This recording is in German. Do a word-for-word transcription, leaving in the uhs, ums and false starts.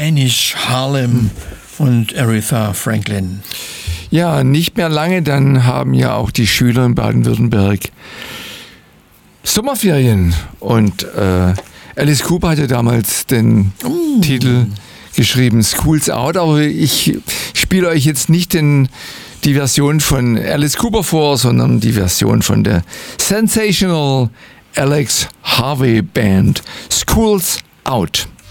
Spanish Harlem und Aretha Franklin. Ja, nicht mehr lange, dann haben ja auch die Schüler in Baden-Württemberg Sommerferien. Und äh, Alice Cooper hatte damals den uh. Titel geschrieben, School's Out. Aber ich spiele euch jetzt nicht den, die Version von Alice Cooper vor, sondern die Version von der Sensational Alex Harvey Band, School's Out.